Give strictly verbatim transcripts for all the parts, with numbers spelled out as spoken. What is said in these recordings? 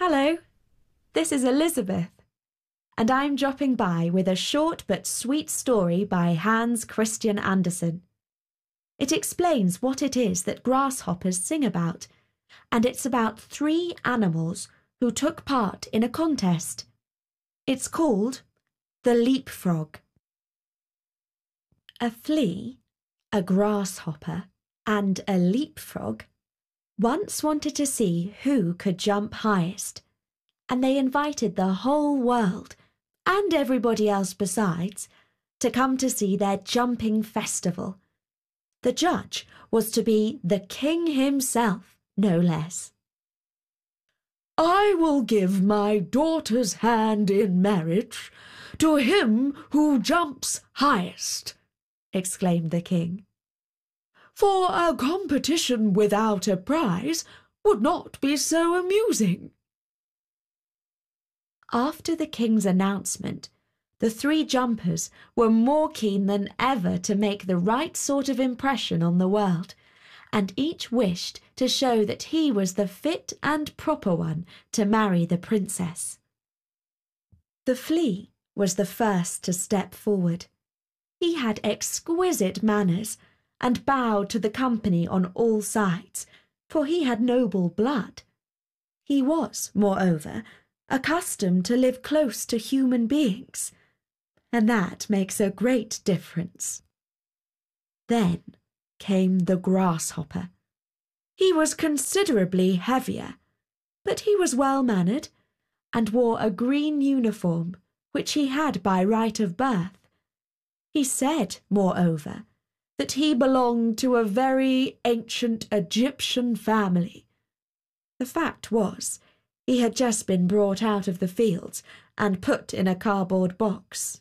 Hello, this is Elizabeth, and I'm dropping by with a short but sweet story by Hans Christian Andersen. It explains what it is that grasshoppers sing about, and it's about three animals who took part in a contest. It's called The Leapfrog. A flea, a grasshopper, and a leapfrog once wanted to see who could jump highest, and they invited the whole world, and everybody else besides, to come to see their jumping festival. The judge was to be the king himself, no less. "I will give my daughter's hand in marriage to him who jumps highest," exclaimed the king. "For a competition without a prize would not be so amusing." After the king's announcement, the three jumpers were more keen than ever to make the right sort of impression on the world, and each wished to show that he was the fit and proper one to marry the princess. The flea was the first to step forward. He had exquisite manners, and bowed to the company on all sides, for he had noble blood. He was, moreover, accustomed to live close to human beings, and that makes a great difference. Then came the grasshopper. He was considerably heavier, but he was well-mannered, and wore a green uniform, which he had by right of birth. He said, moreover, that he belonged to a very ancient Egyptian family. The fact was, he had just been brought out of the fields and put in a cardboard box.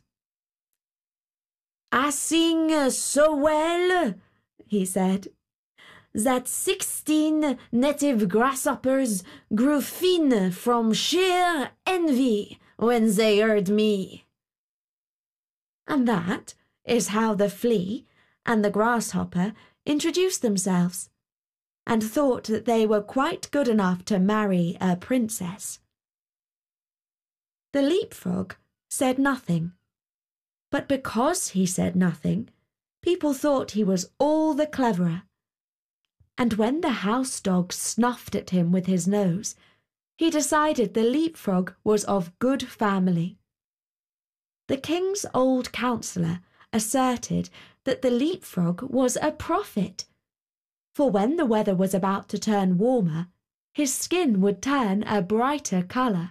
"I sing so well," he said, "that sixteen native grasshoppers grew thin from sheer envy when they heard me." And that is how the flea and the grasshopper introduced themselves, and thought that they were quite good enough to marry a princess. The leapfrog said nothing, but because he said nothing, people thought he was all the cleverer, and when the house dog snuffed at him with his nose, he decided the leapfrog was of good family. The king's old counsellor asserted that the leapfrog was a prophet, for when the weather was about to turn warmer, his skin would turn a brighter colour.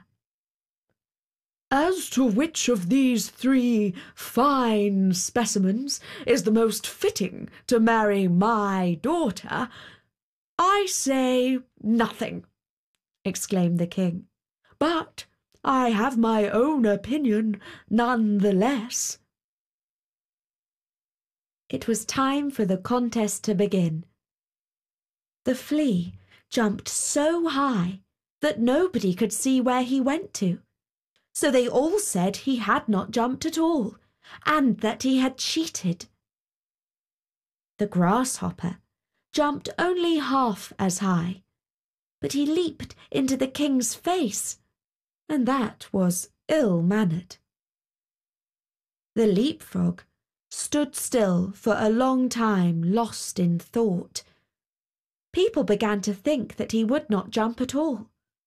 "As to which of these three fine specimens is the most fitting to marry my daughter, I say nothing," exclaimed the king. "But I have my own opinion none the less." It was time for the contest to begin. The flea jumped so high that nobody could see where he went to, so they all said he had not jumped at all, and that he had cheated. The grasshopper jumped only half as high, but he leaped into the king's face, and that was ill-mannered. The leapfrog stood still for a long time, lost in thought. People began to think that he would not jump at all.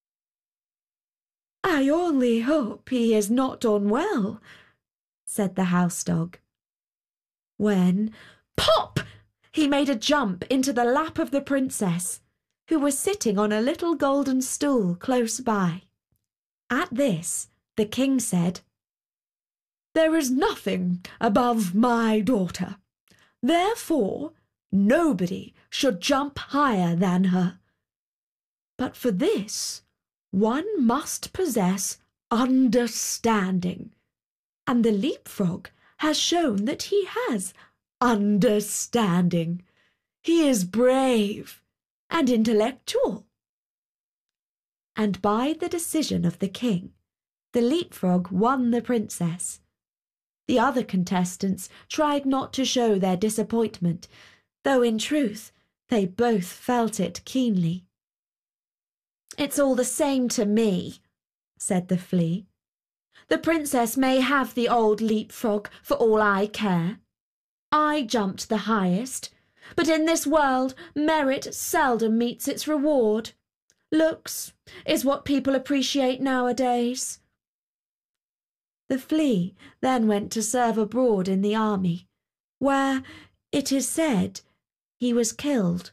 "I only hope he is not unwell," said the house dog. When, pop! he made a jump into the lap of the princess, who was sitting on a little golden stool close by. At this, the king said, "There is nothing above my daughter. Therefore, nobody should jump higher than her. But for this, one must possess understanding, and the leapfrog has shown that he has understanding. He is brave and intellectual." And by the decision of the king, the leapfrog won the princess. The other contestants tried not to show their disappointment, though in truth they both felt it keenly. It's all the same to me, said the flea. The princess may have the old leapfrog for all I care. I jumped the highest, but in this world merit seldom meets its reward. Looks is what people appreciate nowadays. The flea then went to serve abroad in the army, where, it is said, he was killed.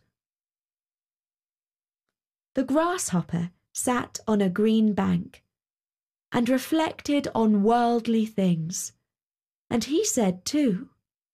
The grasshopper sat on a green bank and reflected on worldly things, and he said too,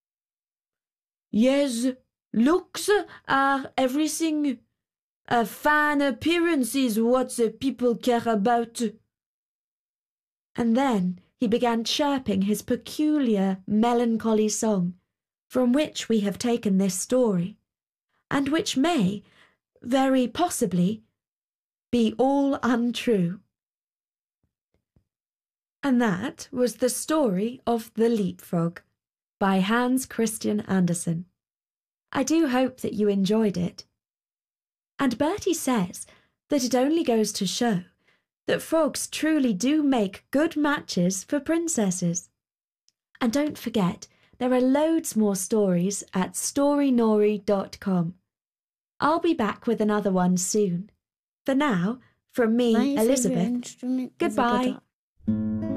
"Yes, looks are everything. A fine appearance is what the people care about." And then he began chirping his peculiar melancholy song, from which we have taken this story, and which may, very possibly, be all untrue. And that was the story of The Leapfrog by Hans Christian Andersen. I do hope that you enjoyed it. And Bertie says that it only goes to show that frogs truly do make good matches for princesses. And don't forget, there are loads more stories at story nori dot com. I'll be back with another one soon. For now, from me, My Elizabeth, favorite instrument is a goodbye. guitar.